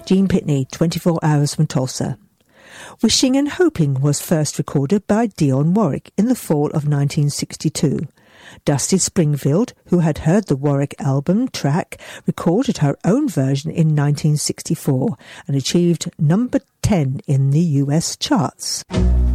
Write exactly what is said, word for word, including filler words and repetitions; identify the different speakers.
Speaker 1: Gene Pitney, twenty-four hours from Tulsa. Wishing and Hoping was first recorded by Dionne Warwick in the fall of nineteen sixty-two. Dusty Springfield, who had heard the Warwick album track, recorded her own version in nineteen sixty-four and achieved number ten in the U S charts.